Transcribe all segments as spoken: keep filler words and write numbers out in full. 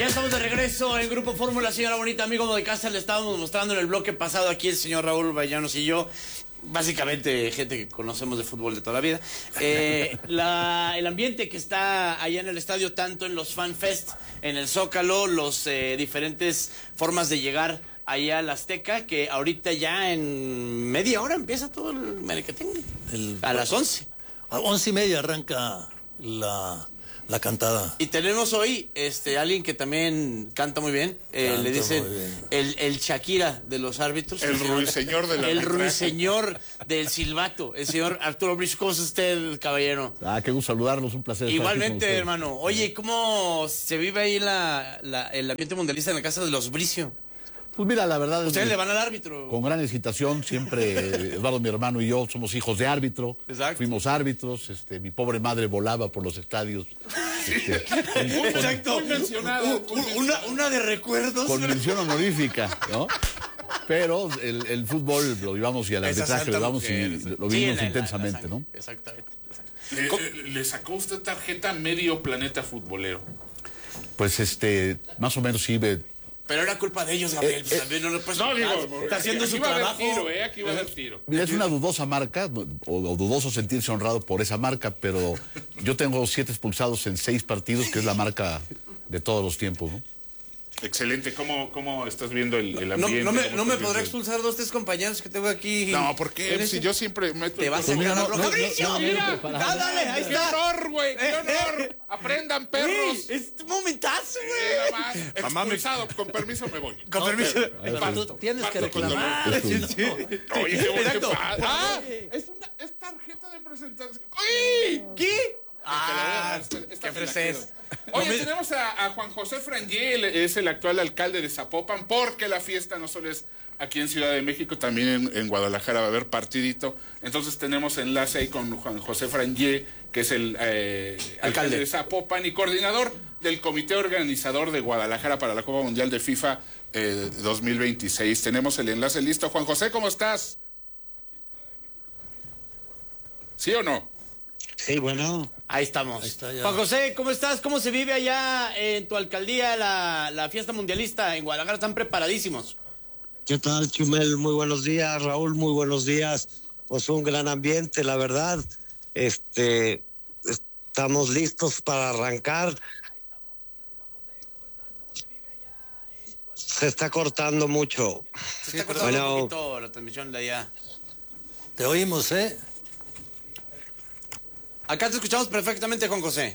Ya estamos de regreso en Grupo Fórmula, señora bonita, amigo de casa. Le estábamos mostrando en el bloque pasado aquí el señor Raúl Vallanos y yo. Básicamente gente que conocemos de fútbol de toda la vida. Eh, la, el ambiente que está allá en el estadio, tanto en los Fan Fest, en el Zócalo, los eh, diferentes formas de llegar allá al Azteca, que ahorita ya en media hora empieza todo el merequetengue. El, a las once. A once y media arranca la... la cantada. Y tenemos hoy este alguien que también canta muy bien. Eh, Canta le dicen bien. el, el Shakira de los árbitros. El ruiseñor de la El arbitraje. ruiseñor del silbato. El señor Arturo Bricio. ¿Cómo es usted, caballero? Ah, qué gusto saludarlos, un placer. Igualmente, hermano. Oye, ¿cómo se vive ahí la, la, el ambiente mundialista en la casa de los Bricio? Pues mira, la verdad... Ustedes es, le van al árbitro. Con gran excitación, siempre Eduardo, mi hermano y yo somos hijos de árbitro. Exacto. Fuimos árbitros, este, mi pobre madre volaba por los estadios. Este, con, Exacto. Muy mencionada. Un- un- una, una de recuerdos. con mención honorífica, ¿no? Pero el, el fútbol lo llevamos y el Esa arbitraje santa lo llevamos mujer, y esa- lo Sí, vivimos la- la- la intensamente, sangre. ¿no? Exactamente. Le, le- le sacó usted tarjeta medio planeta futbolero. Pues este, más o menos sí, ve, Pero era culpa de ellos, Gabriel. Eh, pues, también no lo puedes No, digo, culpar. Está haciendo aquí su va a haber trabajo. tiro, ¿eh? Aquí va a haber tiro. mira, es una dudosa marca, o, o dudoso sentirse honrado por esa marca, pero yo tengo siete expulsados en seis partidos, que es la marca de todos los tiempos, ¿no? Excelente. ¿Cómo, cómo estás viendo el, el No, ambiente? no me, ¿Cómo no me estás podrá viendo expulsar dos, tres compañeros que tengo aquí. el- No, ¿por qué? ¿Eres Si tú? yo siempre meto... Te vas a Pues mira, ganar no, roja. no, ¡Bricio! no, no, ¡Mira! no, preparado. ¡Ah, dale! ¡Ahí ¡Qué está! honor, güey! ¡Qué honor! ¡Aprendan, perros! Güey, es un momentazo, Nada güey. más. Mamá, me- Expulsado. Con permiso me voy. Con permiso. Pero Parto, tú tienes que parto con reclamar. dolor. Sí, sí. Oye, qué bueno que Exacto. pasa. ¡Ah! Es, una, es tarjeta de presentación. ¡Uy! ¿Qué? Ah, Ah, esta- esta qué me la freses. quedo. Oye, No me- tenemos a, a Juan José Frangé, él es el actual alcalde de Zapopan, porque la fiesta no solo es aquí en Ciudad de México, también en, en Guadalajara va a haber partidito. Entonces tenemos enlace ahí con Juan José Frangé, que es el eh, alcalde. Alcalde. de Zapopan y coordinador del comité organizador de Guadalajara para la Copa Mundial de FIFA eh, dos mil veintiséis. Tenemos el enlace listo. Juan José, ¿cómo estás? ¿Sí o no? Sí, bueno, Ahí estamos. Ahí está ya. Juan José, ¿cómo estás? ¿Cómo se vive allá en tu alcaldía la, la fiesta mundialista? En Guadalajara están preparadísimos. ¿qué tal, Chumel? Muy buenos días, Raúl, muy buenos días. Pues un gran ambiente, la verdad. Este, estamos listos para arrancar. Se está cortando mucho. Se está cortando Bueno. un poquito la transmisión de allá. Te oímos, ¿eh? Acá te escuchamos perfectamente, Juan José.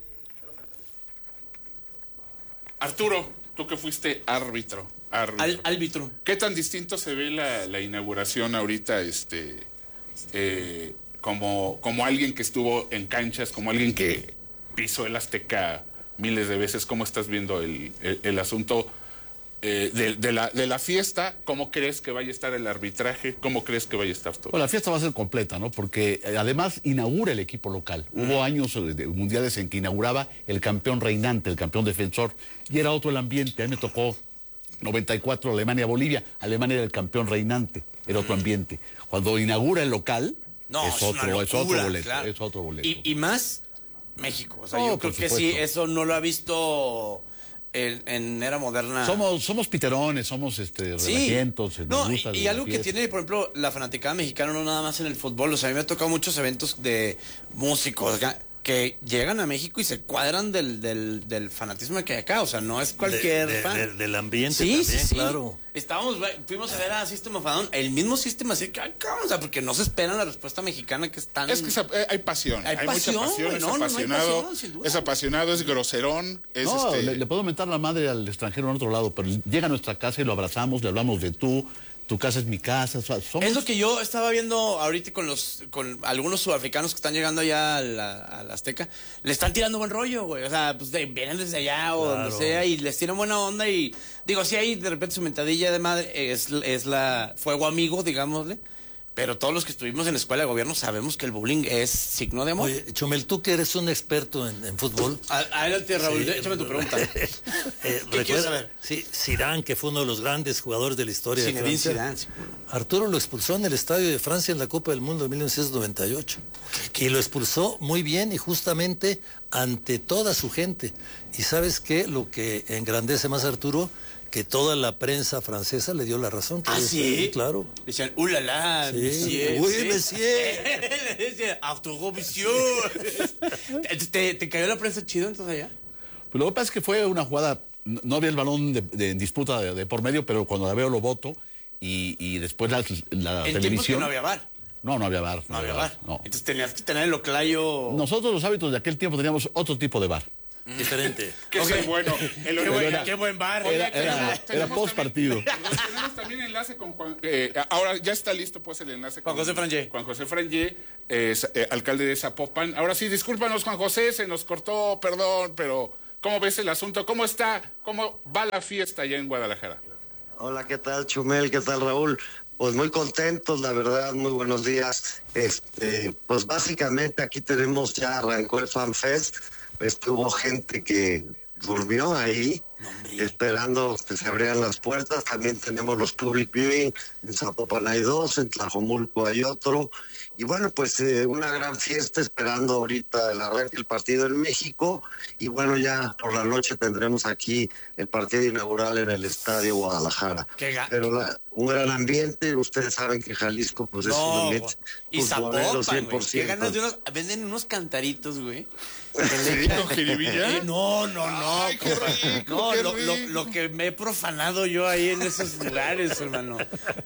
Arturo, tú que fuiste árbitro. árbitro. Al, árbitro. ¿Qué tan distinto se ve la, la inauguración ahorita, este, eh, como, como alguien que estuvo en canchas, como alguien que pisó el Azteca miles de veces? ¿Cómo estás viendo el, el, el asunto eh, de, de, la, de la fiesta? ¿Cómo crees que vaya a estar el arbitraje? ¿Cómo crees que vaya a estar todo? Bueno, la fiesta va a ser completa, ¿no? Porque eh, además inaugura el equipo local. Hubo años eh, de mundiales en que inauguraba el campeón reinante, el campeón defensor, y era otro el ambiente. A mí me tocó noventa y cuatro Alemania-Bolivia. Alemania era el campeón reinante, era otro ambiente. Cuando inaugura el local, No, es, es una otro, es otro locura, boleto, claro. es otro boleto. Y, y más México. O sea, No, yo creo por que sí, supuesto. eso no lo ha visto en, en era moderna. Somos, somos piterones, somos este, Sí. relajientos, nos No, gusta y, y la algo que fiesta. tiene, por ejemplo, la fanaticada mexicana, no nada más en el fútbol. O sea, a mí me ha tocado muchos eventos de músicos ga- que llegan a México y se cuadran del, del, del fanatismo que hay acá. O sea, no es cualquier De- de- fan. de- del ambiente Sí, también, sí, sí. claro. Estábamos, güey, fuimos a ver a System of a Down, el mismo System, así que, ay, cabrón, o sea, porque no se esperan la respuesta mexicana que es tan... Es que esa- eh, hay pasión, Hay hay, pasión, mucha pasión, güey, es no, no, no hay apasionado, pasión, sin duda. es apasionado, es groserón, es No, este... le, le puedo mentar la madre al extranjero en otro lado, pero llega a nuestra casa y lo abrazamos, le hablamos de tú, tu casa es mi casa. O sea, somos... Es lo que yo estaba viendo ahorita con los con algunos sudafricanos que están llegando allá a la, a la Azteca. Le están tirando buen rollo, güey. O sea, pues de- vienen desde allá o Claro. donde sea y les tiran buena onda y... Digo, sí hay de repente su mentadilla de madre, es, es la fuego amigo, digámosle. Pero todos los que estuvimos en la escuela de gobierno sabemos que el bullying es signo de amor. Oye, Chumel, tú que eres un experto en, en fútbol. A- Adelante, Raúl, Sí, échame tu pregunta. eh, ¿Qué recuerda- quieres saber? Sí, Zidane, que fue uno de los grandes jugadores de la historia de Zinedine Francia. Zidane, sí. Arturo lo expulsó en el Estadio de Francia en la Copa del Mundo de mil novecientos noventa y ocho. Y lo expulsó muy bien y justamente ante toda su gente. Y ¿sabes qué? Lo que engrandece más a Arturo, que toda la prensa francesa le dio la razón. ¿Ah, sí? Claro. Decían, ¡uh, la, la! Sí. Monsieur, ¡Uy, sí. monsieur! Decían, Arturo, monsieur. ¿Te, ¿Te cayó la prensa chido entonces allá? Pero lo que pasa es que fue una jugada, no no había el balón de, de- en disputa de, de por medio, pero cuando la veo lo voto y, y después la, la En tiempos que televisión. no había bar. No, no había bar. No había bar. No. Entonces tenías que tener el oclayo. Nosotros los hábitos de aquel tiempo teníamos otro tipo de bar. Diferente. Que Ok. es el bueno. El Qué buen, original. qué buen bar. Oye, Era- era- tenemos- era tenemos post partido. también- Tenemos también enlace con Juan. eh, ahora ya está listo pues el enlace Juan con José Frangé. Juan José Frangé, eh, sa- eh, alcalde de Zapopan. Ahora sí, discúlpanos, Juan José, se nos cortó, perdón, pero ¿cómo ves el asunto? ¿Cómo está? ¿Cómo va la fiesta allá en Guadalajara? Hola, ¿qué tal, Chumel? ¿Qué tal, Raúl? Pues muy contentos, la verdad, muy buenos días. Este, pues básicamente aquí tenemos, ya arrancó el Fan Fest. Este, hubo gente que durmió ahí, esperando que se abrieran las puertas. También tenemos los public viewing, en Zapopan hay dos, en Tlajomulco hay otro. Y bueno, pues eh, una gran fiesta esperando ahorita el arranque del partido en México. Y bueno, ya por la noche tendremos aquí el partido inaugural en el Estadio Guadalajara. Qué ga- Pero la- un gran ambiente, ustedes saben que Jalisco pues es un No, ambiente y futbolero Zapopan, güey. Qué ganas de cien por ciento. unos... Venden unos cantaritos, güey. ¿Sí, con jiribilla? Eh, No, no, no. Ay, qué compa. rico, No, qué lo, lo- rico. lo que me he profanado yo ahí en esos lugares, hermano.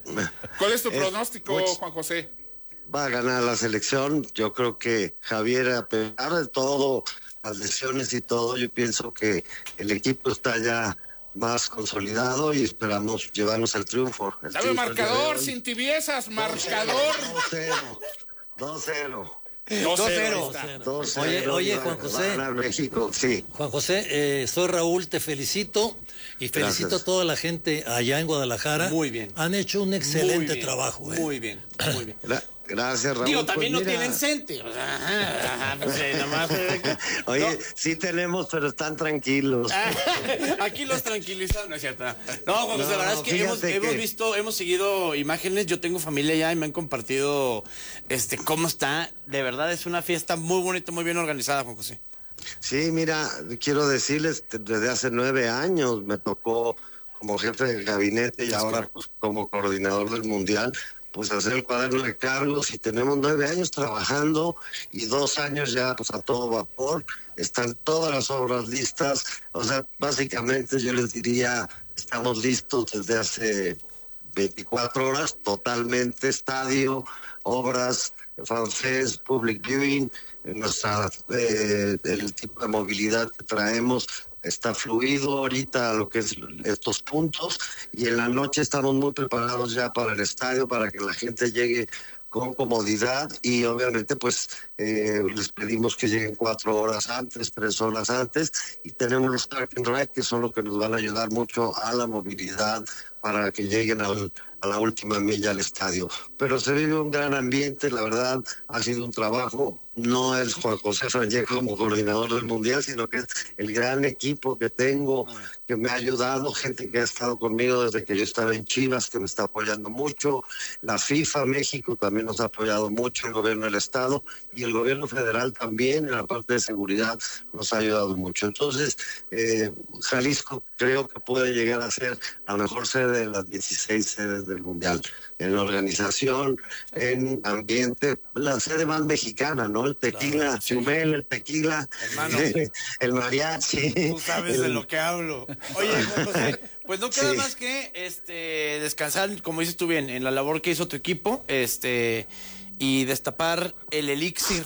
¿Cuál es tu pronóstico, mucho- Juan José? Va a ganar la selección. Yo creo que Javier, a pesar de todo, las lesiones y todo, yo pienso que el equipo está ya más consolidado y esperamos llevarnos al triunfo. El Dame triunfo marcador, de hoy. sin tibiezas, marcador. dos cero. dos cero. dos cero. dos Oye, cero. oye, Va- Juan va José. a ganar México, sí. Juan José, eh, soy Raúl, te felicito y felicito Gracias. a toda la gente allá en Guadalajara. Muy bien. Han hecho un Muy excelente bien, trabajo. eh. Muy bien, muy bien. Gra- Gracias, Raúl. Digo, también Pues no mira, tienen cente. O sea, ajá, ajá, pues, eh, nomás, eh, Oye, no. sí tenemos, pero están tranquilos. Aquí los tranquilizan, no es cierto. No, Juan José, No, la verdad es que hemos, fíjate hemos que- visto, hemos seguido imágenes. Yo tengo familia allá y me han compartido este cómo está. De verdad es una fiesta muy bonita, muy bien organizada, Juan José. Sí, mira, quiero decirles, que desde hace nueve años me tocó como jefe de gabinete y ahora pues, como coordinador del Mundial, pues hacer el cuaderno de cargos y tenemos nueve años trabajando y dos años ya pues a todo vapor, están todas las obras listas, o sea, básicamente yo les diría, estamos listos desde hace veinticuatro horas, totalmente, estadio, obras, fanfest, public viewing, nuestra, eh, el tipo de movilidad que traemos está fluido ahorita lo que es estos puntos y en la noche estamos muy preparados ya para el estadio, para que la gente llegue con comodidad y obviamente pues eh, les pedimos que lleguen cuatro horas antes, tres horas antes y tenemos los track and ride que son los que nos van a ayudar mucho a la movilidad para que lleguen al, a la última milla al estadio. Pero se vive un gran ambiente, la verdad ha sido un trabajo, no es Juan José Frangé como coordinador del Mundial, sino que es el gran equipo que tengo, que me ha ayudado, gente que ha estado conmigo desde que yo estaba en Chivas, que me está apoyando mucho, la FIFA México también nos ha apoyado mucho, el gobierno del Estado y el gobierno federal también en la parte de seguridad nos ha ayudado mucho. Entonces, eh, Jalisco creo que puede llegar a ser la mejor sede de las dieciséis sedes del Mundial, en organización, en ambiente, la sede más mexicana, ¿no? El tequila, Chumel, el tequila, Hermano. el mariachi. Tú sabes el- de lo que hablo. Oye, Juan José, pues no queda Sí. más que este descansar, como dices tú bien, en la labor que hizo tu equipo, este y destapar el elixir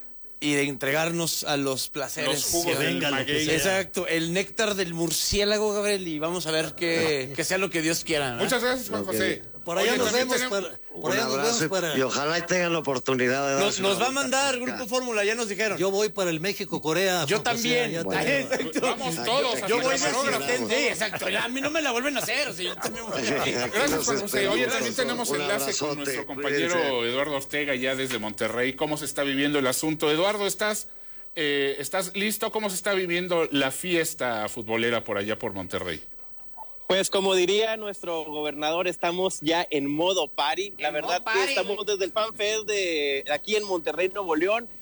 y de entregarnos a los placeres. Los jugos Que del venga lo que maguey. sea. Exacto, el néctar del murciélago, Gabriel, y vamos a ver que, que sea lo que Dios quiera, ¿no? Muchas gracias, Juan José. Por allá Oye, nos también vemos tenemos- para, por Un allá nos abrazo vemos para. y ojalá y tengan la oportunidad de Nos, darse nos una va a mandar vuelta Grupo acá. Fórmula, ya nos dijeron. Yo voy para el México Corea. Yo Juan José, también. allá Ah, te- exacto. Vamos todos a Yo voy de camarógrafo. asistente, sí, exacto. A mí no me la vuelven a hacer, o sea, yo también voy. Gracias, Juan José. Oye, también tenemos Un enlace con abrazote, nuestro compañero cuídense. Eduardo Ortega ya desde Monterrey. ¿Cómo se está viviendo el asunto? Eduardo, ¿estás, eh, ¿estás listo? ¿Cómo se está viviendo la fiesta futbolera por allá por Monterrey? Pues como diría nuestro gobernador, estamos ya en modo party. La En verdad modo que party, estamos güey. desde el Fan Fest de aquí en Monterrey, Nuevo León.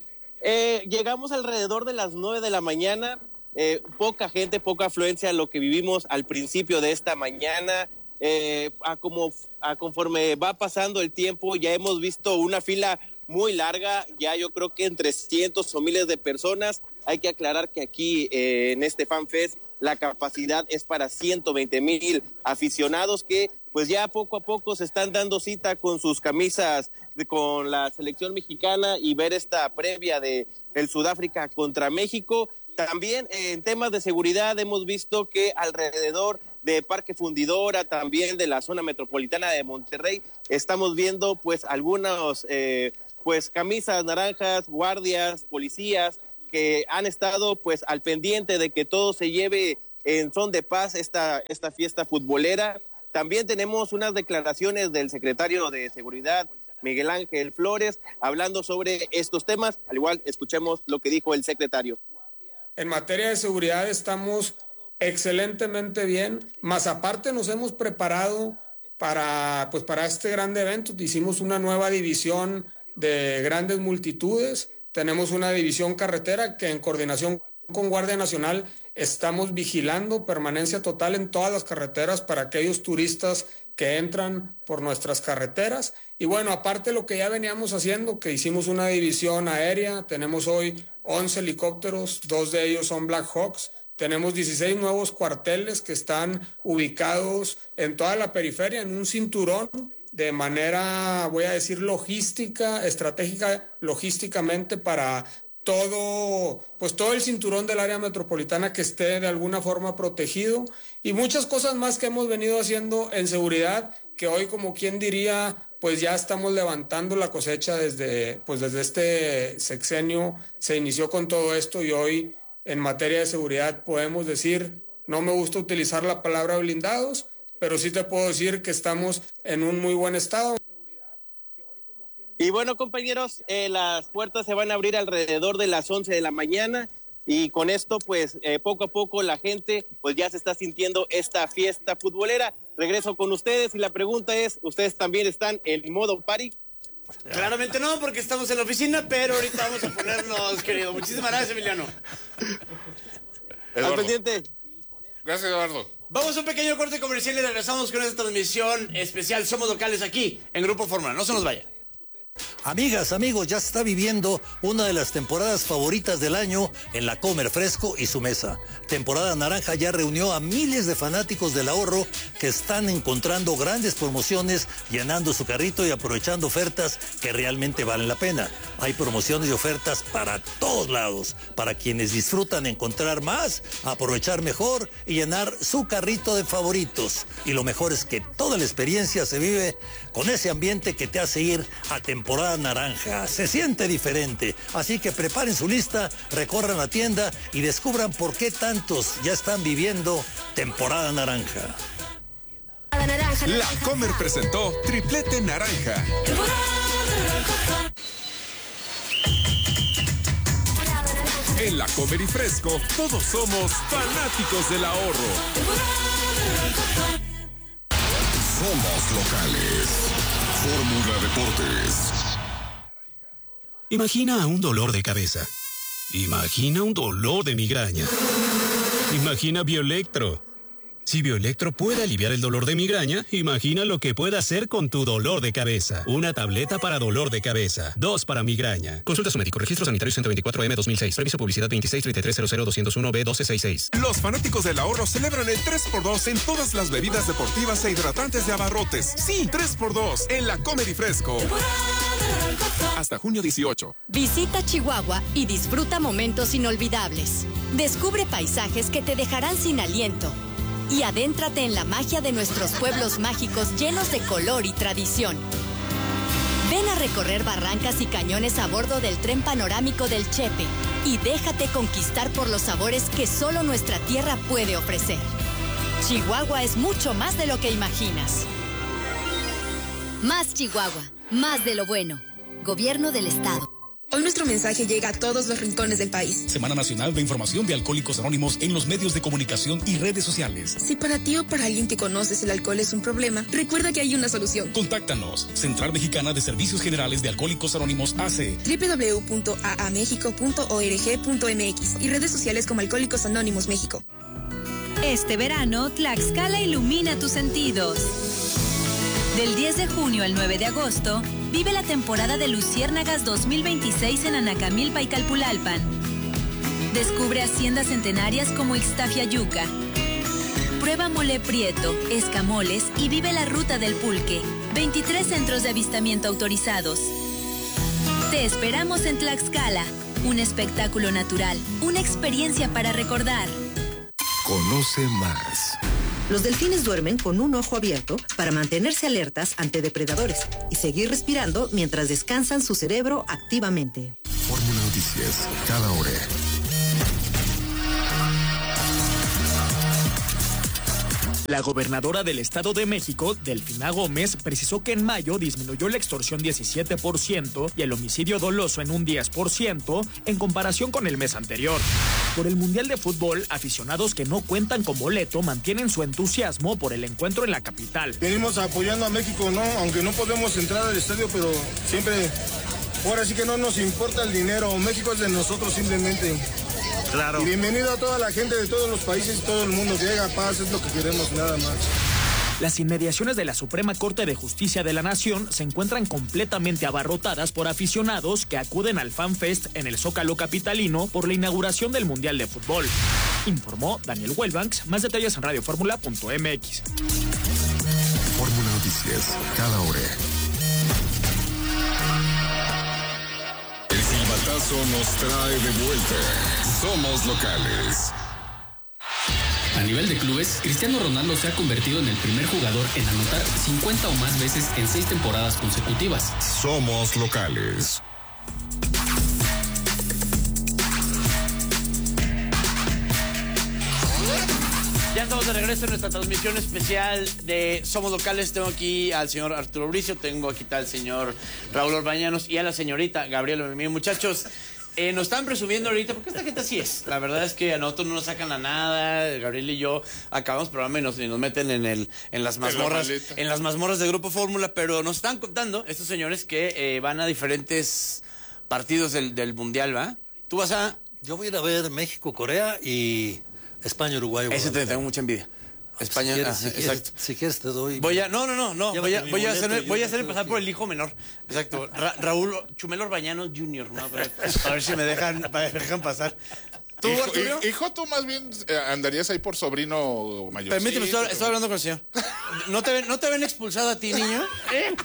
Eh, llegamos alrededor de las nueve de la mañana, eh, poca gente, poca afluencia, lo que vivimos al principio de esta mañana. Eh, a como, a conforme va pasando el tiempo, ya hemos visto una fila muy larga, ya yo creo que entre cientos o miles de personas. Hay que aclarar que aquí eh, en este FanFest la capacidad es para ciento veinte mil aficionados que pues ya poco a poco se están dando cita con sus camisas de, con la selección mexicana y ver esta previa de el Sudáfrica contra México. También eh, en temas de seguridad hemos visto que alrededor de Parque Fundidora, también de la zona metropolitana de Monterrey, estamos viendo pues algunos eh, pues camisas naranjas, guardias, policías que han estado pues al pendiente de que todo se lleve en son de paz esta, esta fiesta futbolera. También tenemos unas declaraciones del secretario de Seguridad, Miguel Ángel Flores, hablando sobre estos temas. Al igual, escuchemos lo que dijo el secretario. En materia de seguridad estamos excelentemente bien, más aparte nos hemos preparado para, pues para este gran evento. Hicimos una nueva división de grandes multitudes, tenemos una división carretera que en coordinación con Guardia Nacional estamos vigilando permanencia total en todas las carreteras para aquellos turistas que entran por nuestras carreteras. Y bueno, aparte lo que ya veníamos haciendo, que hicimos una división aérea, tenemos hoy once helicópteros, dos de ellos son Black Hawks, tenemos dieciséis nuevos cuarteles que están ubicados en toda la periferia, en un cinturón, de manera, voy a decir, logística, estratégica, logísticamente para todo, pues todo el cinturón del área metropolitana que esté de alguna forma protegido, y muchas cosas más que hemos venido haciendo en seguridad, que hoy, como quien diría, pues ya estamos levantando la cosecha desde, pues desde este sexenio se inició con todo esto, y hoy en materia de seguridad podemos decir, no me gusta utilizar la palabra blindados, pero sí te puedo decir que estamos en un muy buen estado. Y bueno, compañeros, eh, las puertas se van a abrir alrededor de las once de la mañana, y con esto pues eh, poco a poco la gente pues ya se está sintiendo esta fiesta futbolera. Regreso con ustedes y la pregunta es, ¿ustedes también están en modo party? Claramente no, porque estamos en la oficina, pero ahorita vamos a ponernos, querido. Muchísimas gracias, Emiliano. Al pendiente. Gracias, Eduardo. Vamos a un pequeño corte comercial y regresamos con esta transmisión especial. Somos locales aquí en Grupo Fórmula. No se nos vaya. Amigas, amigos, ya se está viviendo una de las temporadas favoritas del año en la Comer Fresco y su mesa. Temporada Naranja ya reunió a miles de fanáticos del ahorro que están encontrando grandes promociones, llenando su carrito y aprovechando ofertas que realmente valen la pena. Hay promociones y ofertas para todos lados, para quienes disfrutan encontrar más, aprovechar mejor y llenar su carrito de favoritos. Y lo mejor es que toda la experiencia se vive con ese ambiente que te hace ir a temporada naranja. Se siente diferente, así que preparen su lista, recorran la tienda y descubran por qué tantos ya están viviendo temporada naranja. La Comer presentó Triplete Naranja. En La Comer y Fresco, todos somos fanáticos del ahorro. Somos locales. Fórmula Deportes. Imagina un dolor de cabeza. Imagina un dolor de migraña. Imagina Bioelectro. Si Bioelectro puede aliviar el dolor de migraña, imagina lo que puede hacer con tu dolor de cabeza. Una tableta para dolor de cabeza. Dos para migraña. Consulta a su médico. Registro sanitario ciento veinticuatro M dos mil seis. Permiso publicidad veintiséis treinta y tres cero cero doscientos uno B doce sesenta y seis. Los fanáticos del ahorro celebran el tres por dos en todas las bebidas deportivas e hidratantes de abarrotes. Sí, tres por dos en La Comer y Fresco. Hasta junio dieciocho. Visita Chihuahua y disfruta momentos inolvidables. Descubre paisajes que te dejarán sin aliento. Y adéntrate en la magia de nuestros pueblos mágicos llenos de color y tradición. Ven a recorrer barrancas y cañones a bordo del tren panorámico del Chepe y déjate conquistar por los sabores que solo nuestra tierra puede ofrecer. Chihuahua es mucho más de lo que imaginas. Más Chihuahua, más de lo bueno. Gobierno del Estado. Hoy nuestro mensaje llega a todos los rincones del país. Semana Nacional de Información de Alcohólicos Anónimos en los medios de comunicación y redes sociales. Si para ti o para alguien que conoces el alcohol es un problema, recuerda que hay una solución. Contáctanos. Central Mexicana de Servicios Generales de Alcohólicos Anónimos A C. doble u doble u doble u punto a a mexico punto org punto m x y redes sociales como Alcohólicos Anónimos México. Este verano, Tlaxcala ilumina tus sentidos. Del diez de junio al nueve de agosto, vive la temporada de Luciérnagas dos mil veintiséis en Anacamilpa y Calpulalpan. Descubre haciendas centenarias como Ixtafiayuca. Prueba mole prieto, escamoles y vive la ruta del pulque. veintitrés centros de avistamiento autorizados. Te esperamos en Tlaxcala. Un espectáculo natural, una experiencia para recordar. Conoce más. Los delfines duermen con un ojo abierto para mantenerse alertas ante depredadores y seguir respirando mientras descansan su cerebro activamente. Fórmula Noticias, cada hora. La gobernadora del Estado de México, Delfina Gómez, precisó que en mayo disminuyó la extorsión diecisiete por ciento y el homicidio doloso en un diez por ciento en comparación con el mes anterior. Por el Mundial de Fútbol, aficionados que no cuentan con boleto mantienen su entusiasmo por el encuentro en la capital. Venimos apoyando a México, ¿no? Aunque no podemos entrar al estadio, pero siempre, ahora sí que no nos importa el dinero. México es de nosotros simplemente. Claro. Y bienvenido a toda la gente de todos los países y todo el mundo. Que haga paz, es lo que queremos, nada más. Las inmediaciones de la Suprema Corte de Justicia de la Nación se encuentran completamente abarrotadas por aficionados que acuden al FanFest en el Zócalo capitalino por la inauguración del Mundial de Fútbol. Informó Daniel Welbanks. Más detalles en radio fórmula punto m x. Fórmula Noticias, cada hora. El silbatazo nos trae de vuelta. Somos locales. A nivel de clubes, Cristiano Ronaldo se ha convertido en el primer jugador en anotar cincuenta o más veces en seis temporadas consecutivas. Somos locales. Ya estamos de regreso en nuestra transmisión especial de Somos Locales. Tengo aquí al señor Arturo Bricio, tengo aquí al señor Raúl Orbañanos y a la señorita Gabriela Memí. Muchachos, Eh, nos están presumiendo ahorita, porque esta gente así es. La verdad es que a nosotros no nos sacan a nada. Gabriel y yo acabamos programa y nos, y nos meten en el en las mazmorras en las mazmorras de Grupo Fórmula, pero nos están contando estos señores que eh, van a diferentes partidos del, del Mundial, ¿va? ¿Tú vas a...? Yo voy a ir a ver México, Corea y España, Uruguay. Ese te tengo mucha envidia. España, si quieres, ah, si exacto. Quieres, si quieres te doy. Voy a, no, no, no, no. Voy a, voy a hacer, voy a hacer pasar que... por el hijo menor. Exacto. Ra, Raúl Chumelo Orbañanos junior, ¿no? Para, para ver si me dejan, para me dejan pasar. ¿Tú, hijo, Arturo? Hijo, tú más bien andarías ahí por sobrino mayor. Permíteme, estoy, estoy hablando con el señor. ¿No te ven, no te ven expulsado a ti, niño? ¿Eh?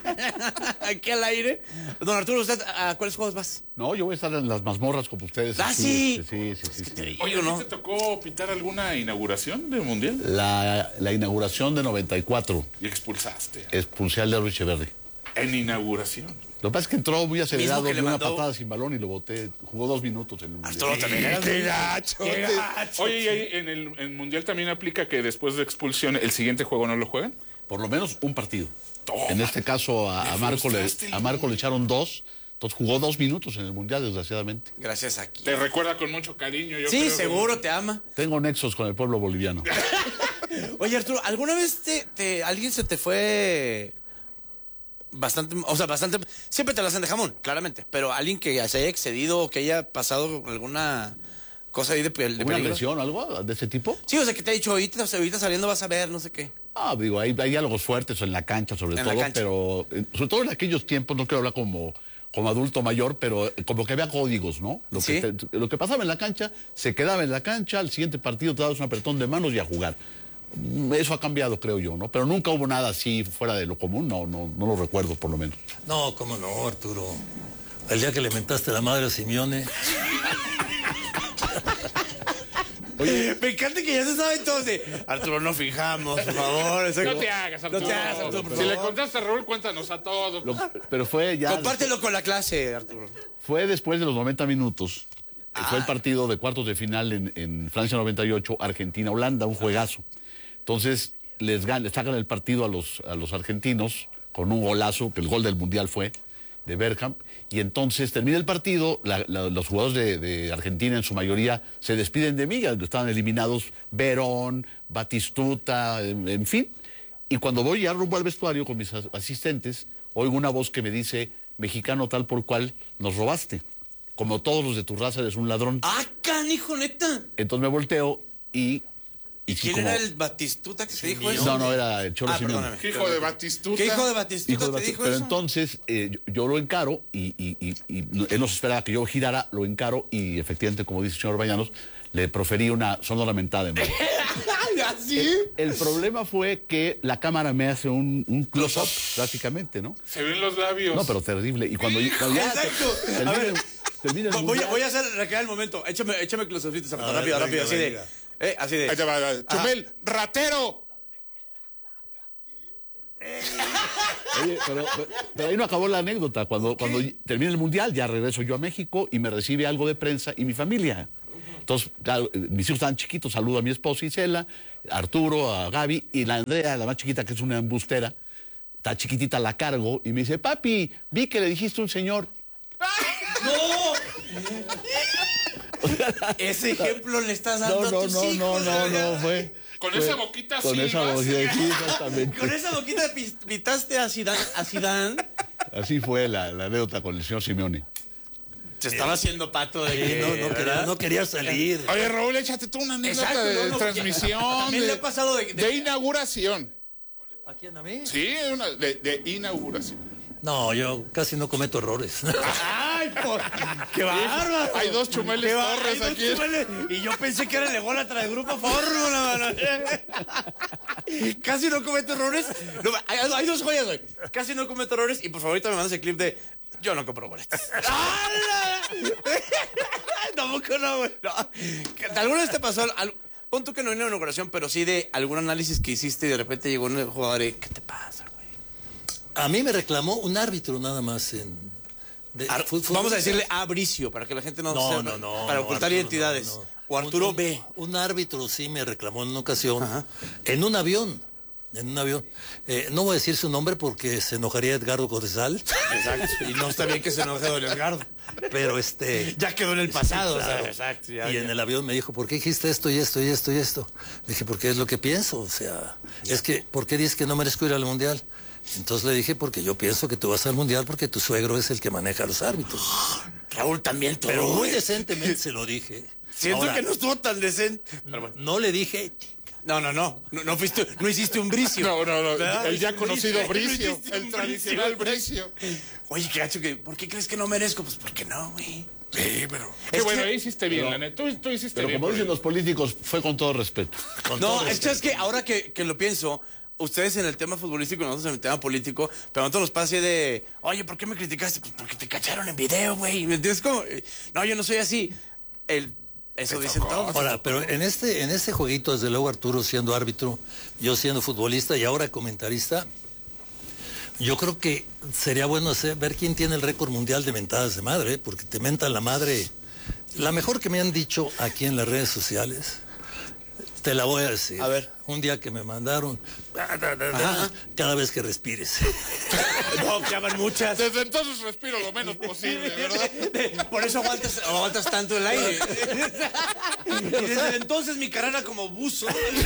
Aquí al aire. Don Arturo, ¿usted a cuáles juegos vas? No, yo voy a estar en las mazmorras con ustedes. ¿Ah, sí? Sí, sí, sí. sí, sí. Oye, ¿no te tocó pintar alguna inauguración de Mundial? La, la inauguración de noventa y cuatro. Y expulsaste. Expulsé al de Luis Echeverri. En inauguración. Lo que pasa es que entró muy acelerado, dio una mandó... patada sin balón y lo boté. Jugó dos minutos en el Mundial. Arturo también era ¡Qué gacho! ¡Qué gacho! Oye, ¿y en el, en el Mundial también aplica que después de expulsión el siguiente juego no lo juegan? Por lo menos un partido. Toma. En este caso a, a, Marco le, a Marco le echaron dos. Entonces jugó dos minutos en el Mundial, desgraciadamente. Gracias aquí. Te recuerda con mucho cariño. Yo sí, creo seguro que... te ama. Tengo nexos con el pueblo boliviano. Oye, Arturo, ¿alguna vez te, te, alguien se te fue bastante, o sea, bastante, siempre te la hacen de jamón, claramente, pero alguien que se haya excedido o que haya pasado alguna cosa ahí de, de ¿Alguna lesión o algo de ese tipo? Sí, o sea, que te ha dicho, ahorita, ahorita saliendo vas a ver, no sé qué. Ah, digo, hay, hay diálogos fuertes en la cancha, sobre en todo, cancha. pero eh, sobre todo en aquellos tiempos, no quiero hablar como, como adulto mayor, pero como que había códigos, ¿no? Lo, ¿Sí? que te, lo que pasaba en la cancha, se quedaba en la cancha, al siguiente partido te dabas un apretón de manos y a jugar. Eso ha cambiado, creo yo, ¿no? Pero nunca hubo nada así fuera de lo común, no, no, no lo recuerdo, por lo menos. No, cómo no, Arturo. El día que le mentaste la madre a Simeone. Oye, me encanta que ya se sabe entonces. Arturo, no fijamos, por favor. No te hagas, Arturo. No te hagas, Arturo, por si favor. le contaste a Raúl, cuéntanos a todos. Lo, pero fue ya... Compártelo con la clase, Arturo. Fue después de los noventa minutos. Ah. Fue el partido de cuartos de final en, en Francia noventa y ocho, Argentina-Holanda, un juegazo. Entonces, les, gan, les sacan el partido a los, a los argentinos con un golazo, que el gol del Mundial fue, de Bergkamp, y entonces termina el partido, la, la, los jugadores de, de Argentina en su mayoría se despiden de mí, estaban eliminados Verón, Batistuta, en, en fin, y cuando voy ya rumbo al vestuario con mis asistentes, oigo una voz que me dice, mexicano tal por cual, nos robaste, como todos los de tu raza eres un ladrón. ¡Ah, canijo, neta! Entonces me volteo y... ¿Y quién como... era el Batistuta que te dijo eso? No, no, era el Cholo ah, Simeone. ¿Qué hijo de Batistuta? ¿Qué hijo de Batistuta hijo de te Batistuta. dijo Pero eso? entonces eh, yo, yo lo encaro y, y, y, y él nos esperaba que yo girara, lo encaro y efectivamente, como dice el señor Bañanos, le proferí una sonora mentada en voz. ¿Así? El, el problema fue que la cámara me hace un, un close-up, prácticamente, ¿no? Se ven los labios. No, pero terrible. Y cuando, cuando ya... Exacto. Termine, a ver, termine el voy, mundial, a, voy a hacer recrear el momento. Échame, échame close-upitos, rápido, ver, rápido, venga, así venga. de... Eh, así de... Ahí te va, va. Chumel, ratero. Oye, pero, pero, pero ahí no acabó la anécdota. Cuando, cuando termina el mundial, ya regreso yo a México y me recibe algo de prensa y mi familia. Entonces, claro, mis hijos estaban chiquitos, saludo a mi esposa Isela, a Arturo, a Gaby, y la Andrea, la más chiquita, que es una embustera, está chiquitita, la cargo, y me dice, papi, vi que le dijiste a un señor. ¡No! Ese ejemplo le estás dando No, no, a tus no, hijos. no, no, no, fue... Con fue- esa boquita Con sí, esa ¿no? boquita, sí, exactamente. Con esa boquita pis- pitaste a Zidane. A Zidane. Así fue la, la anécdota con el señor Simeone. Se estaba haciendo pato de Sí, que, no, no, quería, ¿verdad? no quería salir. Oye, Raúl, échate tú una anécdota Exacto, de no, no, transmisión. también de, le ha pasado de- de- de inauguración. ¿A quién, a mí? Sí, una, de, de inauguración. No, yo casi no cometo errores. ¡Ay, por... ¡Qué bárbaro! Hay dos Chumeles Qué va- Torres hay dos aquí. Chumeles. Y yo pensé que era el ególatra del Grupo Fórmula, mano. Casi no cometo errores. No, hay, hay dos joyas hoy. Casi no cometo errores. Y por favor, ahorita me mandas el clip de yo no compro boletos. ¡Hala! Tampoco no, güey. No. ¿Alguna vez te pasó algo? Pon tú que no en una inauguración, pero sí de algún análisis que hiciste y de repente llegó un jugador y ¿qué te pasa, güey? A mí me reclamó un árbitro nada más en... de- Ar- fue- fue- Vamos a decirle a Bricio para que la gente no No, sepa, no, no. para no, ocultar Arturo, identidades. no, no. O Arturo un, B. Un, un árbitro sí me reclamó en una ocasión, Ajá. en un avión, en un avión. Eh, no voy a decir su nombre porque se enojaría Edgardo Codesal. Exacto. Y no está bien que se enoje don Edgardo. Pero este... Ya quedó en el pasado. Sí, claro. O sea, exacto. Ya, y ya. en el avión me dijo, ¿por qué dijiste esto y esto y esto y esto? Le dije, porque es lo que pienso. O sea, es que, ¿por qué dices que no merezco ir al Mundial? Entonces le dije, porque yo pienso que tú vas al Mundial porque tu suegro es el que maneja a los árbitros. Raúl también todo. Pero muy güey. decentemente se lo dije. Siento Ahora, que no estuvo tan decente. Pero bueno. no le dije... No, no, no. No, no fuiste, no hiciste un Bricio. No, no, no. ¿Verdad? El ya No hiciste conocido un Bricio. no hiciste El un tradicional Bricio. Oye, qué gacho que. ¿Por qué crees que no merezco? Pues porque no, güey. Sí, pero. Qué Es bueno, que- ahí hiciste bien, pero- la neta. Tú, tú hiciste Pero bien. como por dicen él. los políticos, fue con todo respeto. Con No, todo es que, respeto. es que ahora que, que lo pienso, ustedes en el tema futbolístico y nosotros en el tema político, pero a nosotros nos pasa así de, oye, ¿por qué me criticaste? Pues porque te cacharon en video, güey. ¿Me entiendes? Como, no, yo no soy así. El, eso dicen todos. Ahora, pero en este, en este jueguito, desde luego Arturo siendo árbitro, yo siendo futbolista y ahora comentarista, yo creo que sería bueno hacer, ver quién tiene el récord mundial de mentadas de madre, ¿eh? Porque te mentan la madre. La mejor que me han dicho aquí en las redes sociales, te la voy a decir. A ver. Un día que me mandaron, da, da, da, da, cada vez que respires. No, ya van muchas. Desde entonces respiro lo menos posible, ¿verdad? Por eso aguantas, aguantas tanto el aire. Y desde entonces mi carrera como buzo.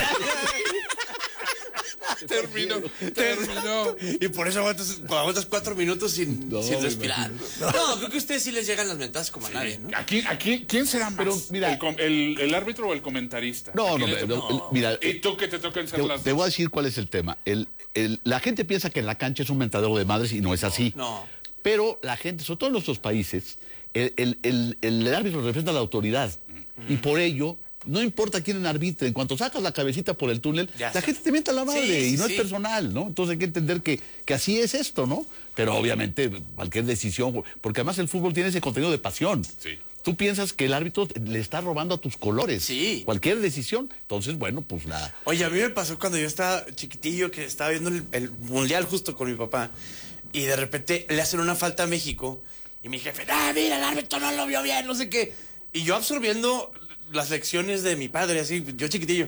Terminó. Terminó. Y por eso aguantas, aguantas cuatro minutos sin, No, sin respirar. imagino. No, creo que a ustedes sí les llegan las mentadas como a nadie, ¿no? Aquí, aquí, ¿quién será más? Pero, mira- ¿El, com- el, el árbitro o el comentarista? No, ¿A no, quién le no, toca? no, mira, ¿Y tú que te tocan ser te, las te dos? voy a decir cuál es el tema. El, el- la gente piensa que en la cancha es un mentadero de madres y no es así. No. Pero la gente, sobre todo en nuestros países, el, el- el- el árbitro representa a la autoridad. Y por ello, no importa quién arbitre, en cuanto sacas la cabecita por el túnel, Ya la está. gente te mienta la madre Sí, sí, y no sí. es personal, ¿no? Entonces hay que entender que, que así es esto, ¿no? Pero obviamente cualquier decisión, porque además el fútbol tiene ese contenido de pasión. Sí. Tú piensas que el árbitro le está robando a tus colores. Sí. Cualquier decisión. Entonces, bueno, pues la... Oye, a mí me pasó cuando yo estaba chiquitillo, que estaba viendo el, el mundial justo con mi papá, y de repente le hacen una falta a México, y mi jefe, ah, mira, el árbitro no lo vio bien, no sé qué. Y yo absorbiendo las lecciones de mi padre, así, yo chiquitillo.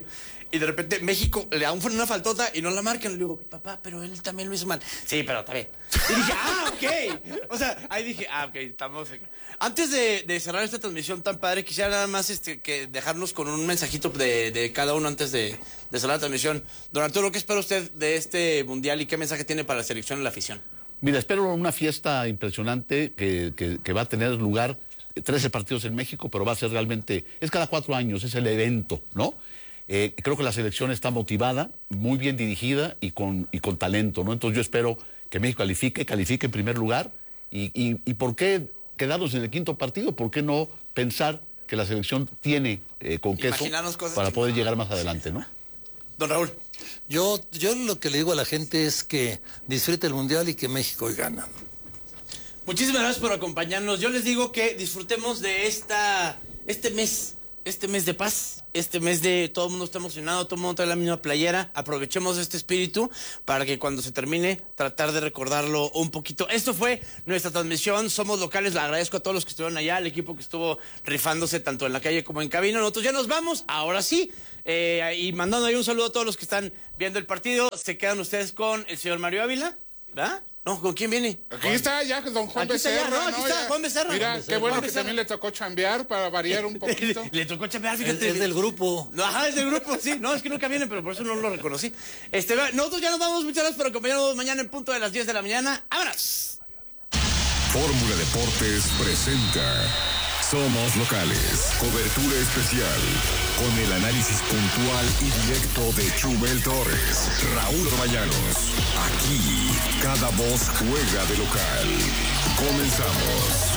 y de repente México le da una faltota y no la marcan. Le digo, papá, pero él también lo hizo mal. Sí, pero está bien. Y dije, ah, ok. O sea, ahí dije, ah, ok, estamos... Antes de, de cerrar esta transmisión tan padre, quisiera nada más este, que dejarnos con un mensajito de, de cada uno antes de, de cerrar la transmisión. Don Arturo, ¿qué espera usted de este mundial y qué mensaje tiene para la selección y la afición? Mira, espero una fiesta impresionante que, que, que va a tener lugar trece partidos en México, pero va a ser realmente, es cada cuatro años, es el evento, ¿no? Eh, creo que la selección está motivada, muy bien dirigida y con, y con talento, ¿no? Entonces yo espero que México califique, califique en primer lugar y, y, y ¿por qué quedarnos en el quinto partido? ¿Por qué no pensar que la selección tiene eh, con queso para poder llegar más adelante, ¿no? Don Raúl. Yo, yo lo que le digo a la gente es que disfrute el Mundial y que México hoy gana. Muchísimas gracias por acompañarnos. Yo les digo que disfrutemos de esta, este mes, este mes de paz, este mes de todo el mundo está emocionado, todo el mundo trae la misma playera. Aprovechemos este espíritu para que cuando se termine, tratar de recordarlo un poquito. Esto fue nuestra transmisión. Somos locales. Le agradezco a todos los que estuvieron allá, al equipo que estuvo rifándose tanto en la calle como en cabina. Nosotros ya nos vamos, ahora sí. Eh, y mandando ahí un saludo a todos los que están viendo el partido. Se quedan ustedes con el señor Mario Ávila, ¿verdad? No, ¿con quién viene? Aquí está ya don Juan aquí Becerra. Está ya, no, aquí ¿no? está Ya. Juan Becerra. Mira, Juan Becerra. qué bueno Juan que Becerra. también le tocó chambear para variar un poquito. le, le tocó chambear, fíjate. Es, es del grupo. No, ajá, es del grupo, sí. No, es que nunca viene, pero por eso no lo reconocí. Este, nosotros ya nos vamos. Muchas gracias por acompañarnos mañana en punto de las diez de la mañana. ¡Vámonos! Fórmula Deportes presenta Somos Locales. Cobertura especial con el análisis puntual y directo de Chumel Torres, Raúl Orbañanos. Aquí, cada voz juega de local. Comenzamos.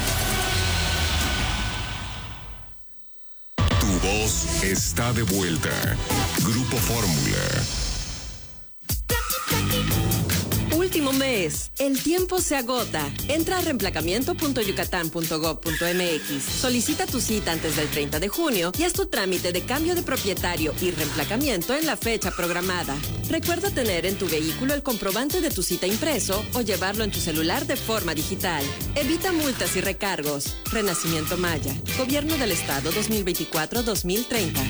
Tu voz está de vuelta. Grupo Fórmula. Último mes. El tiempo se agota. Entra a reemplacamiento punto yucatán punto gob punto mx. Solicita tu cita antes del treinta de junio y haz tu trámite de cambio de propietario y reemplacamiento en la fecha programada. Recuerda tener en tu vehículo el comprobante de tu cita impreso o llevarlo en tu celular de forma digital. Evita multas y recargos. Renacimiento Maya. Gobierno del Estado dos mil veinticuatro a dos mil treinta.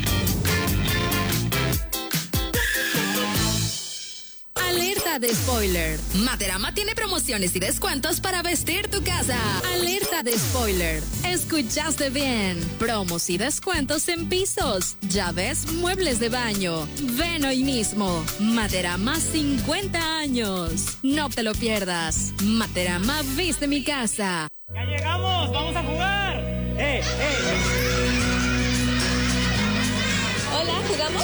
Alerta de spoiler. Materama tiene promociones y descuentos para vestir tu casa. Alerta de spoiler. Escuchaste bien. Promos y descuentos en pisos, llaves, muebles de baño. Ven hoy mismo. Materama cincuenta años. No te lo pierdas. Materama viste mi casa. ¡Ya llegamos! ¡Vamos a jugar! ¡Eh, eh! Hola, ¿jugamos?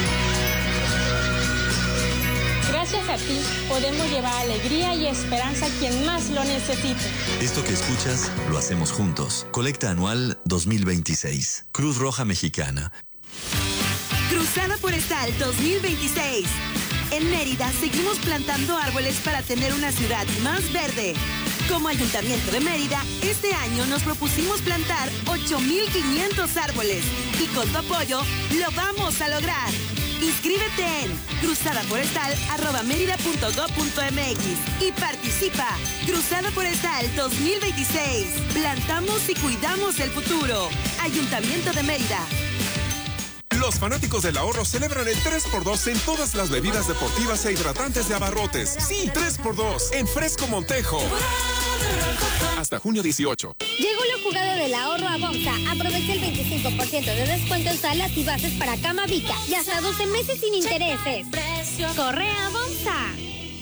Gracias a ti, podemos llevar alegría y esperanza a quien más lo necesite. Esto que escuchas, lo hacemos juntos. Colecta anual dos mil veintiséis. Cruz Roja Mexicana. Cruzada Forestal dos mil veintiséis. En Mérida seguimos plantando árboles para tener una ciudad más verde. Como Ayuntamiento de Mérida, este año nos propusimos plantar ocho mil quinientos árboles. Y con tu apoyo, lo vamos a lograr. Inscríbete en cruzadaforestal arroba mérida punto gob punto mx y participa. Cruzada Forestal dos mil veintiséis. Plantamos y cuidamos el futuro. Ayuntamiento de Mérida. Los fanáticos del ahorro celebran el tres por dos en todas las bebidas deportivas e hidratantes de Abarrotes. Sí, tres por dos en Fresco Montejo. Hasta junio dieciocho. Llegó la jugada del ahorro a Bomsa. Aprovecha el veinticinco por ciento de descuento en salas y bases para cama Vica y hasta doce meses sin intereses. Corre a Bomsa.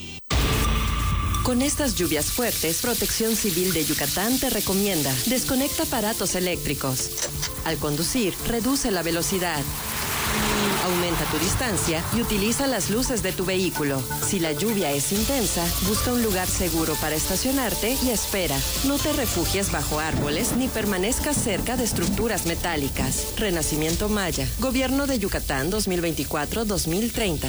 Con estas lluvias fuertes, Protección Civil de Yucatán te recomienda: desconecta aparatos eléctricos. Al conducir, reduce la velocidad. Aumenta tu distancia y utiliza las luces de tu vehículo. Si la lluvia es intensa, busca un lugar seguro para estacionarte y espera. No te refugies bajo árboles ni permanezcas cerca de estructuras metálicas. Renacimiento Maya. Gobierno de Yucatán dos mil veinticuatro a dos mil treinta.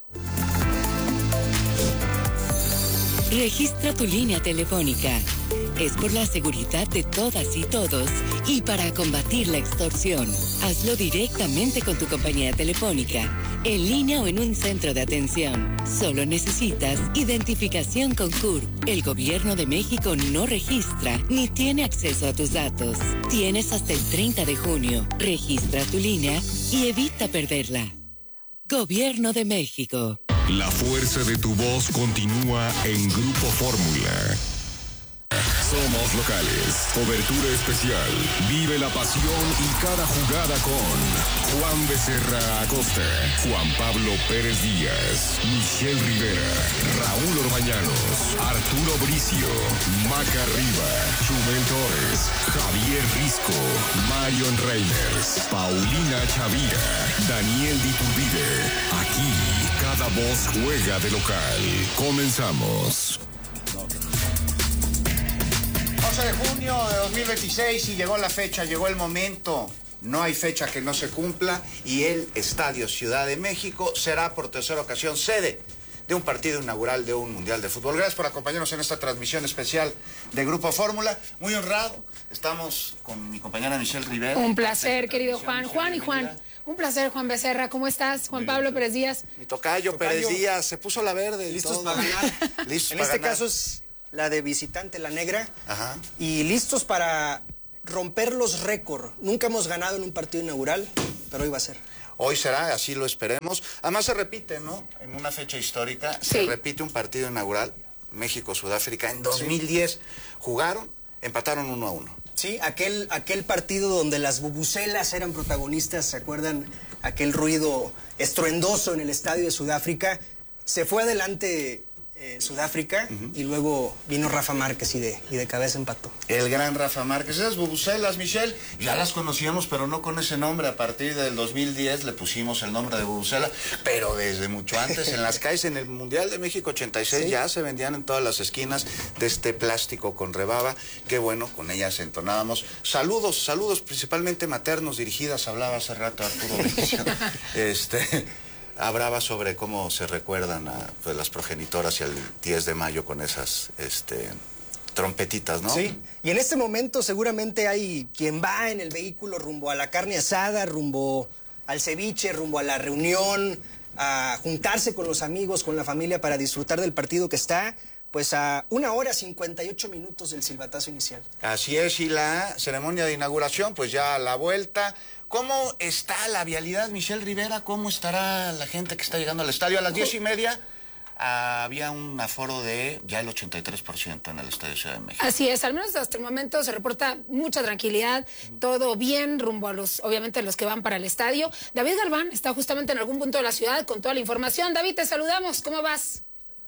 Registra tu línea telefónica. Es por la seguridad de todas y todos y para combatir la extorsión. Hazlo directamente con tu compañía telefónica, en línea o en un centro de atención. Solo necesitas identificación con C U R. El Gobierno de México no registra ni tiene acceso a tus datos. Tienes hasta el treinta de junio. Registra tu línea y evita perderla. Gobierno de México. La fuerza de tu voz continúa en Grupo Fórmula. Somos locales. Cobertura especial. Vive la pasión y cada jugada con Juan Becerra Acosta, Juan Pablo Pérez Díaz, Michelle Rivera, Raúl Orbañanos, Arturo Bricio, Maca Riva, Chumel Torres, Javier Risco, Marion Reimers, Paulina Chavira, Daniel Diturbide. Aquí cada voz juega de local. Comenzamos. once de junio de dos mil veintiséis y llegó la fecha, llegó el momento. No hay fecha que no se cumpla y el Estadio Ciudad de México será por tercera ocasión sede de un partido inaugural de un Mundial de Fútbol. Gracias por acompañarnos en esta transmisión especial de Grupo Fórmula. Muy honrado. Estamos con mi compañera Michelle Rivera. Un placer, querido Juan. Juan y Juan. Un placer, Juan Becerra. ¿Cómo estás? Juan Pablo Pérez Díaz. Mi tocayo, tocayo Pérez Díaz. Se puso la verde. Listos para ganar. Listos en para este ganar. caso es la de visitante, la negra. Ajá. Y listos para romper los récords. Nunca hemos ganado en un partido inaugural, pero hoy va a ser. Hoy será, así lo esperemos. Además se repite, ¿no? En una fecha histórica, sí. Se repite un partido inaugural, México-Sudáfrica, en dos mil diez. Sí. Jugaron, empataron uno a uno. Sí, aquel, aquel partido donde las bubucelas eran protagonistas, ¿se acuerdan? Aquel ruido estruendoso en el estadio de Sudáfrica. Se fue adelante eh, Sudáfrica uh-huh. y luego vino Rafa Márquez y de, y de cabeza empató. El gran Rafa Márquez. Esas bubucelas, Michelle, ya las conocíamos, pero no con ese nombre. A partir del dos mil diez le pusimos el nombre de bubucela, pero desde mucho antes en las calles, en el Mundial de México ochenta y seis, ¿sí? Ya se vendían en todas las esquinas de este plástico con rebaba. Qué bueno, con ellas entonábamos. Saludos, saludos principalmente maternos dirigidas, hablaba hace rato Arturo Bricio. este... Hablaba sobre cómo se recuerdan a pues, las progenitoras y el diez de mayo con esas este, trompetitas, ¿no? Sí, y en este momento seguramente hay quien va en el vehículo rumbo a la carne asada, rumbo al ceviche, rumbo a la reunión, a juntarse con los amigos, con la familia para disfrutar del partido que está, pues a una hora cincuenta y ocho minutos del silbatazo inicial. Así es, y la ceremonia de inauguración, pues ya a la vuelta. ¿Cómo está la vialidad, Michelle Rivera? ¿Cómo estará la gente que está llegando al estadio? A las diez y media había un aforo de ya el ochenta y tres por ciento en el Estadio Ciudad de México. Así es, al menos hasta el momento se reporta mucha tranquilidad, todo bien rumbo a los, obviamente, los que van para el estadio. David Galván está justamente en algún punto de la ciudad con toda la información. David, te saludamos, ¿cómo vas?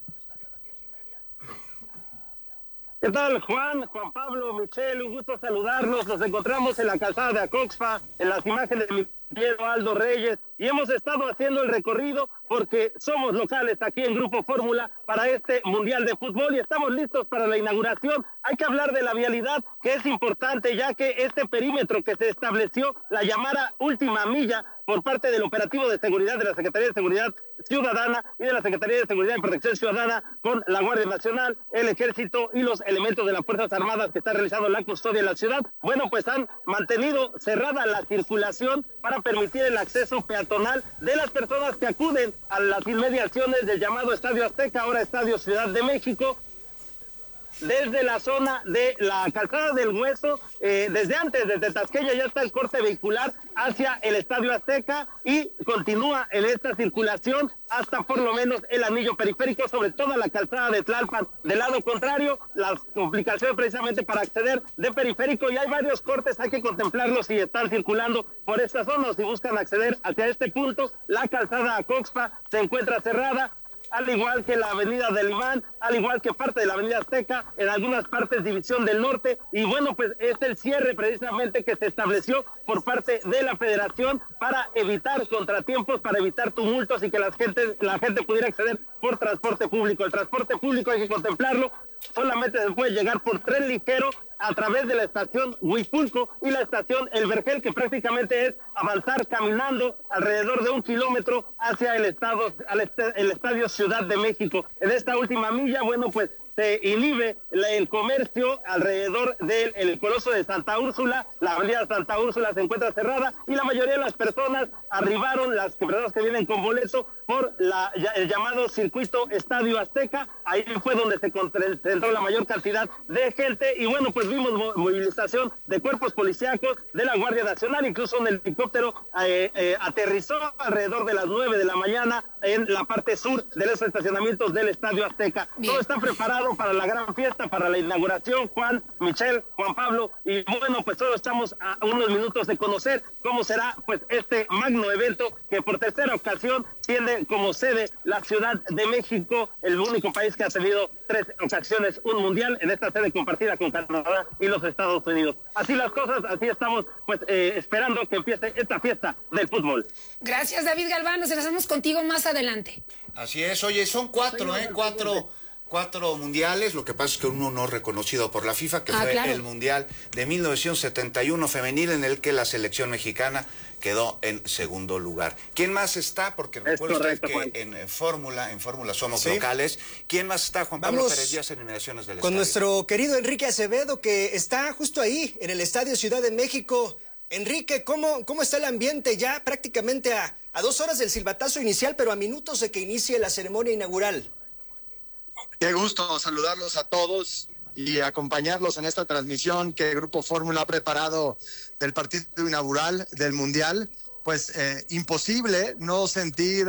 ¿Qué tal, Juan, Juan Pablo, Michelle? Un gusto saludarlos. Nos encontramos en la calzada de Acoxpa, en las imágenes de mi compañero Aldo Reyes, y hemos estado haciendo el recorrido porque somos locales aquí en Grupo Fórmula para este Mundial de Fútbol y estamos listos para la inauguración. Hay que hablar de la vialidad, que es importante, ya que este perímetro que se estableció, la llamada última milla, por parte del operativo de seguridad de la Secretaría de Seguridad Ciudadana y de la Secretaría de Seguridad y Protección Ciudadana, con la Guardia Nacional, el Ejército y los elementos de las Fuerzas Armadas que están realizando la custodia en la ciudad, bueno, pues han mantenido cerrada la circulación para permitir el acceso peatonal de las personas que acuden a las inmediaciones del llamado Estadio Azteca, ahora Estadio Ciudad de México, desde la zona de la Calzada del Hueso, eh, desde antes, desde Tasqueña ya está el corte vehicular hacia el Estadio Azteca y continúa en esta circulación hasta por lo menos el anillo periférico, sobre toda la calzada de Tlalpan. Del lado contrario, las complicaciones precisamente para acceder de periférico, y hay varios cortes, hay que contemplarlos si están circulando por esta zona o si buscan acceder hacia este punto. La calzada Acoxpa se encuentra cerrada, al igual que la avenida del Limán, al igual que parte de la avenida Azteca, en algunas partes División del Norte, y bueno, pues es el cierre precisamente que se estableció por parte de la Federación para evitar contratiempos, para evitar tumultos y que la gente, la gente pudiera acceder por transporte público. El transporte público hay que contemplarlo, solamente se puede llegar por tren ligero a través de la estación Huipulco y la estación El Vergel, que prácticamente es avanzar caminando alrededor de un kilómetro hacia el estado, al est el Estadio Ciudad de México. En esta última milla, bueno, pues se inhibe la- el comercio alrededor del el Coloso de Santa Úrsula. La avenida Santa Úrsula se encuentra cerrada y la mayoría de las personas arribaron, las personas que vienen con boleto, por la, ya- el llamado circuito Estadio Azteca. Ahí fue donde se concentró la mayor cantidad de gente y bueno, pues vimos mo- movilización de cuerpos policíacos de la Guardia Nacional, incluso un helicóptero eh, eh, aterrizó alrededor de las nueve de la mañana en la parte sur de los estacionamientos del Estadio Azteca. Bien. Todo está preparado para la gran fiesta, para la inauguración, Juan, Michelle, Juan Pablo, y bueno, pues solo estamos a unos minutos de conocer cómo será pues este magno evento que por tercera ocasión tiene como sede la Ciudad de México, el único país que ha tenido tres ocasiones un mundial, en esta sede compartida con Canadá y los Estados Unidos. Así las cosas, así estamos pues eh, esperando que empiece esta fiesta del fútbol. Gracias, David Galván. Nos enlazamos contigo más adelante. Así es, oye, son cuatro, ¿eh? Cuatro, cuatro mundiales, lo que pasa es que uno no reconocido por la FIFA, que Ah, fue claro. el Mundial de mil novecientos setenta y uno femenil, en el que la selección mexicana quedó en segundo lugar. ¿Quién más está? Porque recuerda usted correcto, que Juan. en, en Fórmula, en Fórmula somos Sí. locales. ¿Quién más está? Juan Pablo Vamos Pérez Díaz en inmediaciones del Con estadio. nuestro querido Enrique Acevedo, que está justo ahí, en el Estadio Ciudad de México. Enrique, ¿cómo, cómo está el ambiente ya prácticamente a, a dos horas del silbatazo inicial, pero a minutos de que inicie la ceremonia inaugural? Qué gusto saludarlos a todos y acompañarlos en esta transmisión que Grupo Fórmula ha preparado del partido inaugural del Mundial. Pues eh, imposible no sentir